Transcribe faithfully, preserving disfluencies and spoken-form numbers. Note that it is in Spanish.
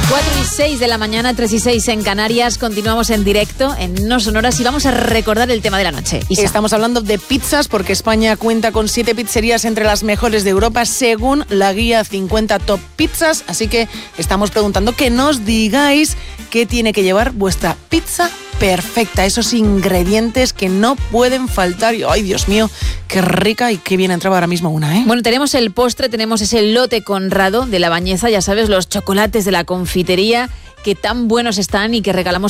cuatro y seis de la mañana, tres y seis en Canarias. Continuamos en directo en No Sonoras y vamos a recordar el tema de la noche. Isa. Estamos hablando de pizzas porque España cuenta con siete pizzerías entre las mejores de Europa según la guía cincuenta Top Pizzas. Así que estamos preguntando que nos digáis qué tiene que llevar vuestra pizza perfecta, esos ingredientes que no pueden faltar. Y, ay, Dios mío, qué rica y qué bien entraba ahora mismo una, ¿eh? Bueno, tenemos el postre, tenemos ese lote Conrado de La Bañeza, ya sabes, los chocolates de la confitería que tan buenos están y que regalamos